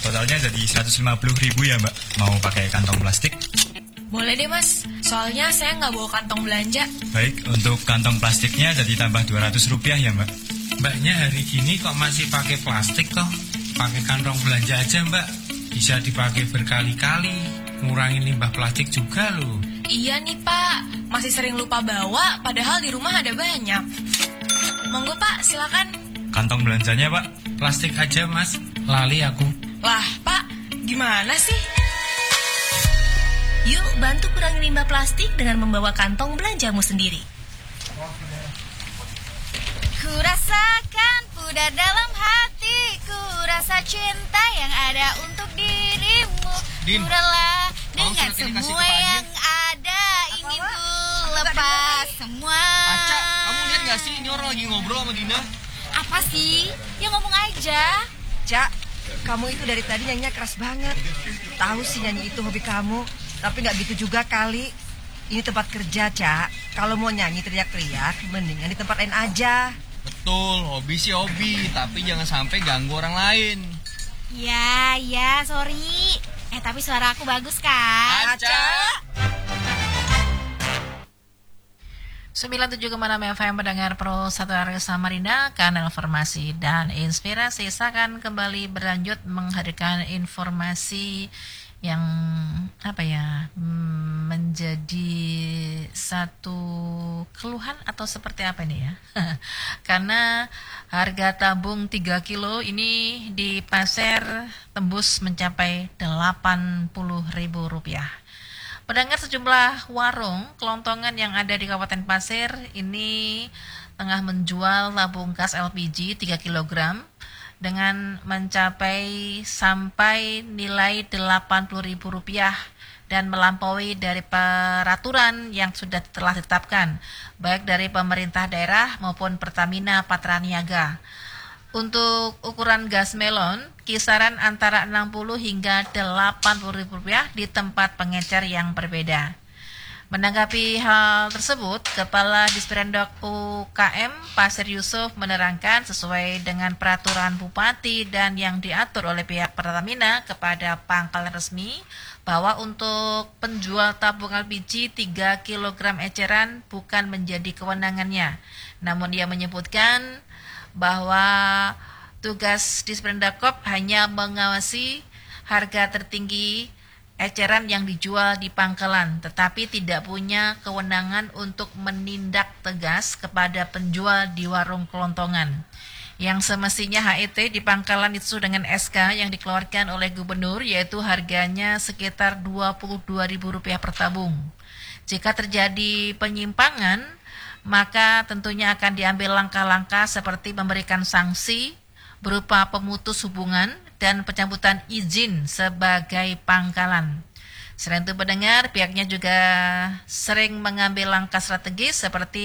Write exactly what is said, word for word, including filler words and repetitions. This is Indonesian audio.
totalnya jadi seratus lima puluh ribu ya Mbak. Mau pakai kantong plastik? Boleh deh mas, soalnya saya nggak bawa kantong belanja. Baik, untuk kantong plastiknya jadi tambah dua ratus rupiah ya Mbak. Mbaknya hari gini kok masih pakai plastik toh? Pakai kantong belanja aja Mbak. Bisa dipakai berkali-kali. Ngurangin limbah plastik juga loh. Iya nih pak, masih sering lupa bawa padahal di rumah ada banyak. Monggo pak, silakan. Kantong belanjanya Pak? Plastik aja mas, lali aku. Lah pak, gimana sih? Yuk bantu kurangi limbah plastik dengan membawa kantong belanjamu sendiri. Ku rasakan pudar dalam hatiku, rasa cinta yang ada untuk dirimu. Din, Ku rela tolong dengan surat ini kasih semua ke Pak yang ada. Ingin ku lepas semua. Aca, kamu lihat gak sih ini orang lagi ngobrol sama Dina? Apa sih? Ya ngomong aja. Cak, kamu itu dari tadi nyanyinya keras banget. Tahu sih nyanyi itu hobi kamu, tapi nggak gitu juga kali. Ini tempat kerja, Cak. Kalau mau nyanyi teriak-teriak, mendingan di tempat lain aja. Betul, hobi sih hobi, tapi jangan sampai ganggu orang lain. Ya, ya, sorry. Eh, tapi suara aku bagus kan? Aca. sembilan puluh tujuh koma enam F M pendengar Pro satu Area Samarinda, kanal informasi dan inspirasi. Saya akan kembali berlanjut menghadirkan informasi yang apa ya menjadi satu keluhan atau seperti apa ini ya. Karena harga tabung tiga kilo ini di pasar tembus mencapai delapan puluh ribu rupiah. Pendengar, sejumlah warung kelontongan yang ada di Kabupaten Pasir ini tengah menjual tabung gas L P G tiga kilogram dengan mencapai sampai nilai delapan puluh ribu rupiah dan melampaui dari peraturan yang sudah telah ditetapkan baik dari pemerintah daerah maupun Pertamina Patraniaga. Untuk ukuran gas melon kisaran antara enam puluh hingga delapan puluh ribu rupiah di tempat pengecer yang berbeda. Menanggapi hal tersebut, Kepala Disperindak U K M Pasir Yusuf menerangkan sesuai dengan peraturan Bupati dan yang diatur oleh pihak Pertamina kepada pangkalan resmi bahwa untuk penjual tabung L P G tiga kilogram eceran bukan menjadi kewenangannya. Namun dia menyebutkan bahwa tugas Disperindak hanya mengawasi harga tertinggi eceran yang dijual di pangkalan, tetapi tidak punya kewenangan untuk menindak tegas kepada penjual di warung kelontongan. Yang semestinya H E T di pangkalan itu dengan S K yang dikeluarkan oleh gubernur, yaitu harganya sekitar dua puluh dua ribu rupiah per tabung. Jika terjadi penyimpangan, maka tentunya akan diambil langkah-langkah seperti memberikan sanksi berupa pemutus hubungan dan pencabutan izin sebagai pangkalan. Selain itu pendengar, pihaknya juga sering mengambil langkah strategis seperti